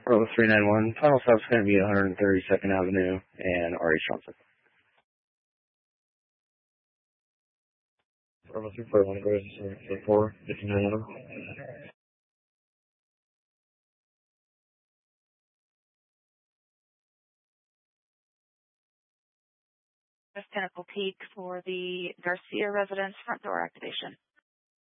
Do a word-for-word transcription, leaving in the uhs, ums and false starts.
Bravo three nine one, final stop's going to be one thirty-second Avenue and R H Johnson. Bravo three four one, go ahead and four fifty-nine Avenue. Pinnacle Peak for the Garcia residence front door activation.